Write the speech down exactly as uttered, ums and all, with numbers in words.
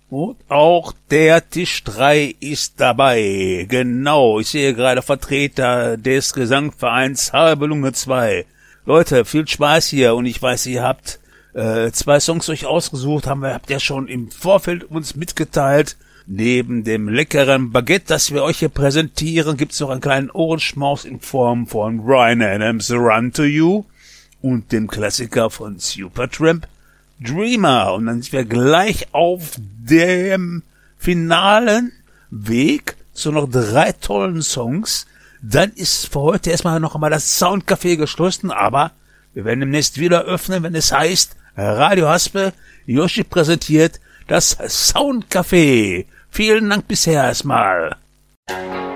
Und auch der Tisch drei ist dabei. Genau, ich sehe gerade Vertreter des Gesangvereins Halbe Lunge zwei. Leute, viel Spaß hier und ich weiß, ihr habt äh, zwei Songs euch ausgesucht, haben wir, habt ihr schon im Vorfeld uns mitgeteilt. Neben dem leckeren Baguette, das wir euch hier präsentieren, gibt's noch einen kleinen Ohrenschmaus in Form von Bryan Adams' Run to You und dem Klassiker von Supertramp, Dreamer. Und dann sind wir gleich auf dem finalen Weg zu noch drei tollen Songs. Dann ist für heute erstmal noch einmal das Soundcafé geschlossen, aber wir werden demnächst wieder öffnen, wenn es heißt Radio Haspe, Yoshi präsentiert das Soundcafé. Vielen Dank bisher erstmal.